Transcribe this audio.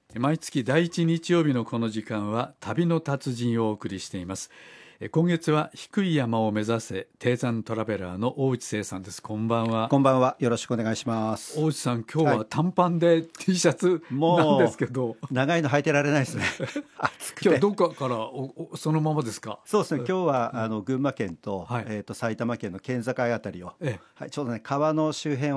毎月第一日曜日のこの時間は旅の達人をお送りしています。今月は低い山を目指せ低山トラベラーの大内誠さんです。こんばんは。 こんばんは、よろしくお願いします。 大内さん、今日は短パンで T シャツなんですけど、 長いの履いてられないですね暑くて。 今日どっかからそのままですか？ そうですね、今日は群馬県と、 はい埼玉県の県境あたりを、 ええちょうどね川の周辺を